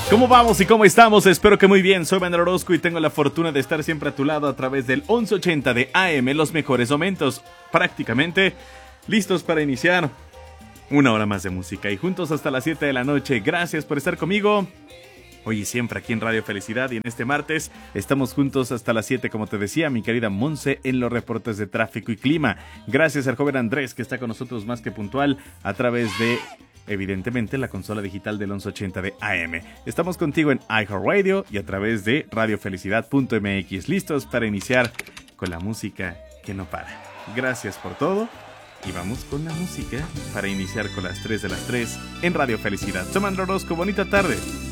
¿Cómo vamos y cómo estamos? Espero que muy bien. Soy Manuel Orozco y tengo la fortuna de estar siempre a tu lado a través del 1180 de AM, los mejores momentos, prácticamente listos para iniciar una hora más de música y juntos hasta las 7 de la noche. Gracias por estar conmigo. Hoy y siempre aquí en Radio Felicidad y en este martes estamos juntos hasta las 7, como te decía, mi querida Monse en los reportes de tráfico y clima. Gracias al joven Andrés que está con nosotros más que puntual a través de, evidentemente, la consola digital del 1180 de AM. Estamos contigo en iHeartRadio y a través de radiofelicidad.mx, listos para iniciar con la música que no para. Gracias por todo y vamos con la música para iniciar con las 3 de las 3 en Radio Felicidad. Soy Manuel Orozco, bonita tarde.